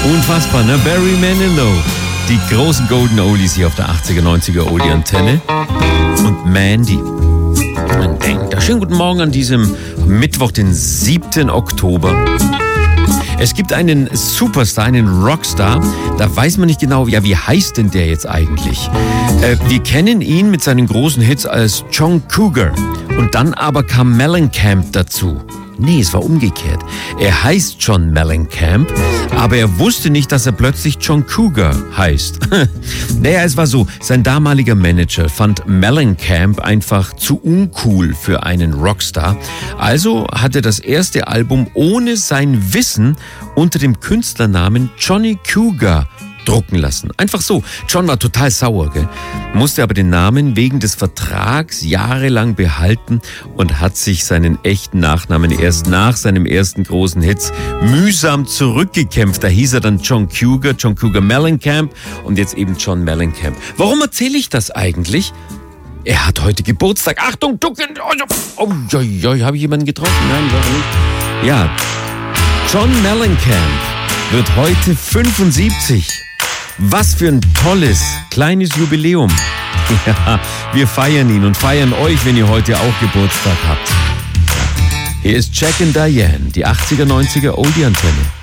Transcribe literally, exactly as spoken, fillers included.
Unfassbar, ne? Barry Manilow. Die großen Golden Oldies hier auf der achtziger, neunziger Oldie-Antenne. Und Mandy. Man denkt, schönen guten Morgen an diesem Mittwoch, den siebten Oktober. Es gibt einen Superstar, einen Rockstar, da weiß man nicht genau, ja, wie heißt denn der jetzt eigentlich? Äh, wir kennen ihn mit seinen großen Hits als John Cougar und dann aber kam Mellencamp dazu. Nee, es war umgekehrt. Er heißt John Mellencamp, aber er wusste nicht, dass er plötzlich John Cougar heißt. Naja, es war so, sein damaliger Manager fand Mellencamp einfach zu uncool für einen Rockstar. Also hat er das erste Album ohne sein Wissen unter dem Künstlernamen Johnny Cougar drucken lassen. Einfach so. John war total sauer, gell? Musste aber den Namen wegen des Vertrags jahrelang behalten und hat sich seinen echten Nachnamen erst nach seinem ersten großen Hits mühsam zurückgekämpft. Da hieß er dann John Cougar, John Cougar Mellencamp und jetzt eben John Mellencamp. Warum erzähle ich das eigentlich? Er hat heute Geburtstag. Achtung, ducken! Oh, oh, oh, habe ich jemanden getroffen? Nein, warum nicht? Ja, John Mellencamp wird heute fünfundsiebzig. Was für ein tolles, kleines Jubiläum. Ja, wir feiern ihn und feiern euch, wenn ihr heute auch Geburtstag habt. Hier ist Jack and Diane, die achtziger, neunziger Oldie-Antenne.